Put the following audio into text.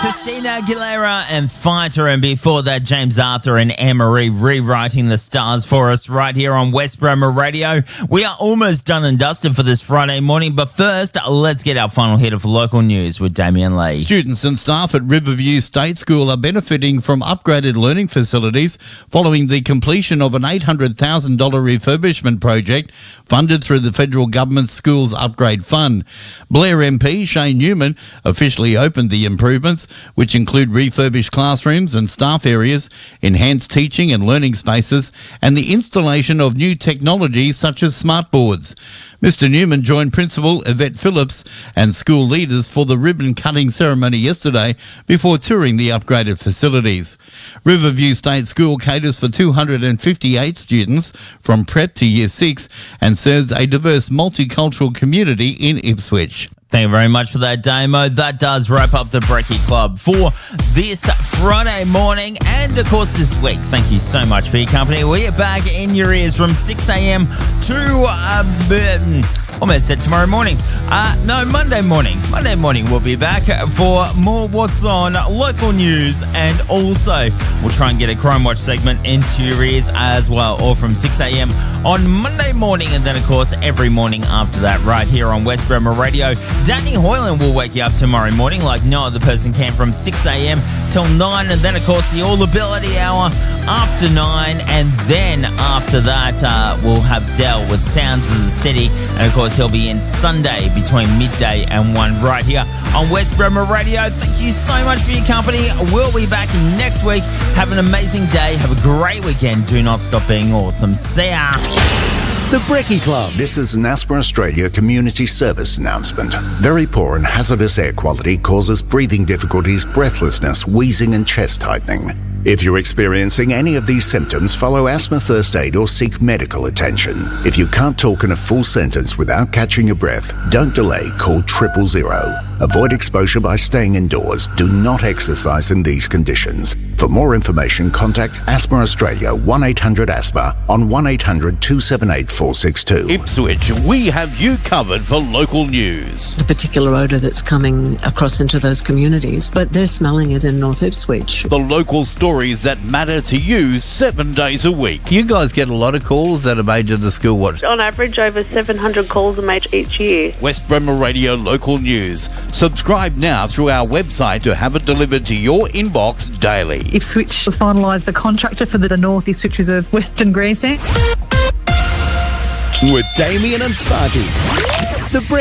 Christina Aguilera and Fighter, and before that, James Arthur and Anne-Marie rewriting the stars for us right here on West Bremer Radio. We are almost done and dusted for this Friday morning, but first, let's get our final hit of local news with Damien Lee. Students and staff at Riverview State School are benefiting from upgraded learning facilities following the completion of an $800,000 refurbishment project funded through the federal government's Schools Upgrade Fund. Blair MP Shane Newman officially opened the improvements, which include refurbished classrooms and staff areas, enhanced teaching and learning spaces, and the installation of new technology such as smartboards. Mr. Newman joined Principal Yvette Phillips and school leaders for the ribbon-cutting ceremony yesterday before touring the upgraded facilities. Riverview State School caters for 258 students from prep to year 6 and serves a diverse multicultural community in Ipswich. Thank you very much for that, Damo. That does wrap up the Brekkie Club for this Friday morning and, of course, this week. Thank you so much for your company. We are back in your ears from 6 a.m. to, almost said tomorrow morning. Monday morning. Monday morning we'll be back for more What's On local news, and also we'll try and get a Crime Watch segment into your ears as well, all from 6 a.m. on Monday morning, and then, of course, every morning after that right here on West Bremer Radio. Danny Hoyland will wake you up tomorrow morning like no other person can from 6 a.m. till 9, and then, of course, the All Ability Hour after 9, and then after that we'll have Dell with Sounds of the City, and, of course, he'll be in Sunday between midday and 1 right here on West Bremer Radio. Thank you so much for your company. We'll be back next week. Have an amazing day. Have a great weekend. Do not stop being awesome. See ya. The Brekkie Club. This is an Asthma Australia community service announcement. Very poor and hazardous air quality causes breathing difficulties, breathlessness, wheezing and chest tightening. If you're experiencing any of these symptoms, follow asthma first aid or seek medical attention. If you can't talk in a full sentence without catching your breath, don't delay, call 000. Avoid exposure by staying indoors. Do not exercise in these conditions. For more information, contact Asthma Australia 1-800-ASTHMA on 1-800-278-462. Ipswich, we have you covered for local news. The particular odour that's coming across into those communities, but they're smelling it in North Ipswich. The local stories that matter to you 7 days a week. You guys get a lot of calls that are made to the School Watch. On average, over 700 calls are made each year. West Bremer Radio Local News. Subscribe now through our website to have it delivered to your inbox daily. Ipswich has finalised the contractor for the North Ipswich Reserve Western Grandstand. With Damien and Sparky. The